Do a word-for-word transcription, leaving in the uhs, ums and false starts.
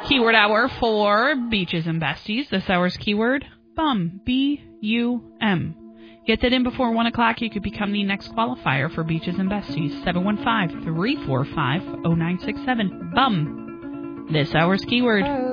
Keyword hour for Beaches and Besties. This hour's keyword, bum. B U M. Get that in before one o'clock. You could become the next qualifier for Beaches and Besties. seven one five, three four five, zero nine six seven. Bum. This hour's keyword.